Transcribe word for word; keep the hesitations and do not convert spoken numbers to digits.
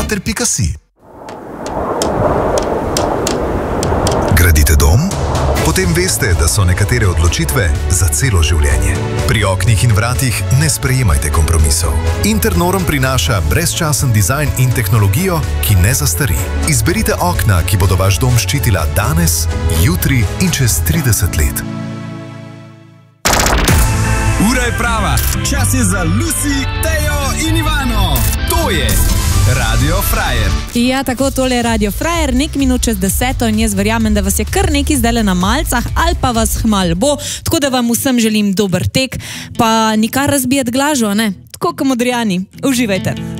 mater pika si. Gradite dom? Potem veste, da so nekatere odločitve za celo življenje. Pri oknih in vratih ne sprejemajte kompromisov. Internorm prinaša brezčasen dizajn in tehnologijo, ki ne zastari. Izberite okna, ki bodo vaš dom ščitila danes, jutri in čez trideset let. Ura je prava, čas je za Lucy, Tejo in Ivano. To je Radio Frajer. Ja, tako, tole je Radio Frajer, nek minut čez deseto in jaz verjamem, da vas je kar nekaj zdajle na malcah ali pa vas hmal bo, tako da vam vsem želim dober tek, pa nikar razbijati glažo, ne? Tako kot Modrijani. Uživajte.